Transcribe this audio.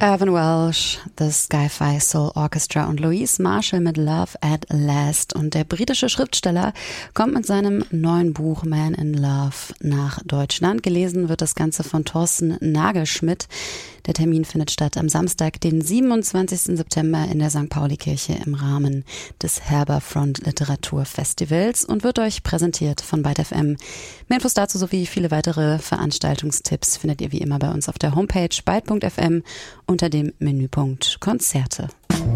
Irvine Welsh, The Sci-Fi Soul Orchestra und Louise Marshall mit Love at Last. Und der britische Schriftsteller kommt mit seinem neuen Buch Man in Love nach Deutschland. Gelesen wird das Ganze von Thorsten Nagelschmidt. Der Termin findet statt am Samstag, den 27. September in der St. Pauli-Kirche im Rahmen des Herberfront Literaturfestivals und wird euch präsentiert von Byte FM. Mehr Infos dazu sowie viele weitere Veranstaltungstipps findet ihr wie immer bei uns auf der Homepage byte.fm unter dem Menüpunkt Konzerte.